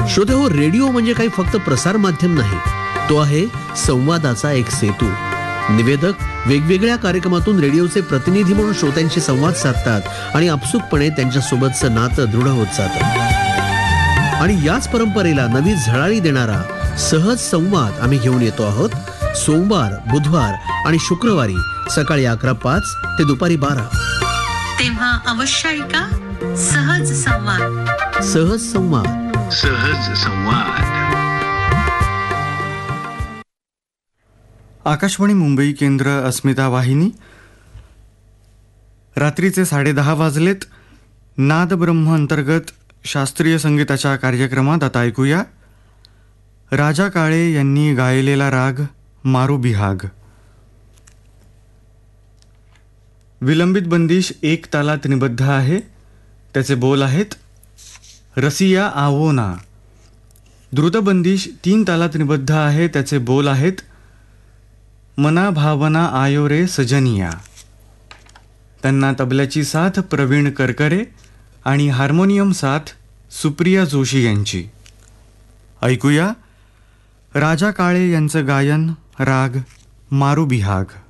श्रोतेहो, radio म्हणजे काही फक्त प्रसार माध्यम नाही, तो आहे संवादाचा एक सेतू. निवेदक वेगवेगळ्या कार्यक्रमातून रेडिओचे प्रतिनिधी म्हणून श्रोत्यांशी संवाद साधतात आणि आपसुकपणे त्यांच्यासोबतचं नातं दृढ होत जातं. आणि याच परंपरेला नवी झळाळी देणारा सहज संवाद आम्ही घेऊन येतो आहोत. सोमवार, बुधवार आणि शुक्रवारी सकाळी 11:05 ते दुपारी 12. तेव्हा अवश्य ऐका सहज संवाद. सहज संवाद. सहज संवाद. आकाशवाणी मुंबई केंद्र, अस्मिता वाहिनी. रात्रीचे 10:30 वाजलेत. नाद ब्रह्म अंतर्गत शास्त्रीय संगीताच्या कार्यक्रमात आता ऐकूया राजा काळे यांनी गायलेला राग मारू बिहाग. विलंबित बंदिश 1 तालात निबद्ध आहे. त्याचे बोल आहेत रसिया आवो ना. द्रुत बंदिश 3 तालात निबद्ध आहे. त्याचे बोल आहेत मना भावना आयो रे सजनिया. त्यांना तबल्याची साथ प्रवीण करकरे आणि हार्मोनियम साथ सुप्रिया जोशी यांची. ऐकूया राजा काळे यांचं गायन राग मारू बिहाग.